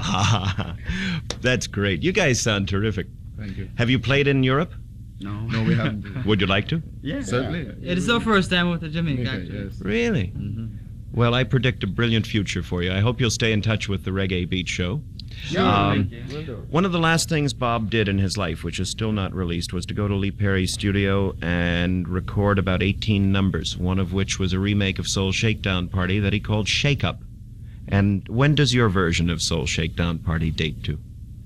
That's great. You guys sound terrific. Thank you. Have you played in Europe? No, we haven't. Would you like to? Yeah, certainly. It is our first time out of Jamaica, actually. Yes. Really? Well, I predict a brilliant future for you. I hope you'll stay in touch with the Reggae Beat Show. One of the last things Bob did in his life, which is still not released, was to go to Lee Perry's studio and record about 18 numbers, one of which was a remake of Soul Shakedown Party that he called Shake Up. And when does your version of Soul Shakedown Party date to?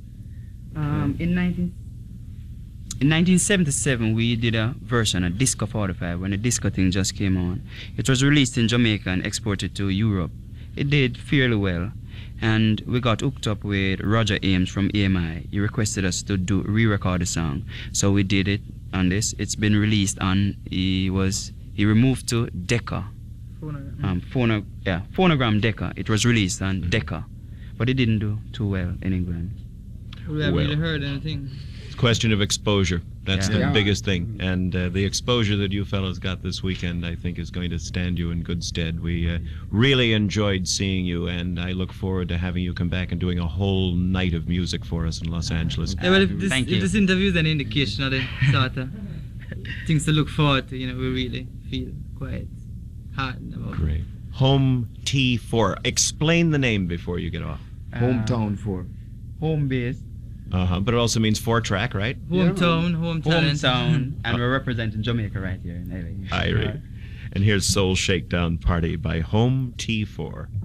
In 1977, we did a version, a Disco 45, when the disco thing just came on. It was released in Jamaica and exported to Europe. It did fairly well, and we got hooked up with Roger Ames from EMI. He requested us to re-record the song, so we did it on this. It's been released on, he removed to Decca. Phonogram Decca. It was released on Decca, but it didn't do too well in England. We haven't really heard anything. Question of exposure. That's the biggest thing. And the exposure that you fellows got this weekend, I think, is going to stand you in good stead. We really enjoyed seeing you, and I look forward to having you come back and doing a whole night of music for us in Los Angeles. Yeah, well, if this interview is an indication of the sort of things to look forward to, we really feel quite hard about it. Great. Home T4. Explain the name before you get off. Hometown 4. Home base. But it also means 4-track, right? Hometown, home talent. Hometown, and we're representing Jamaica right here in LA. And here's Soul Shakedown Party by Home T4.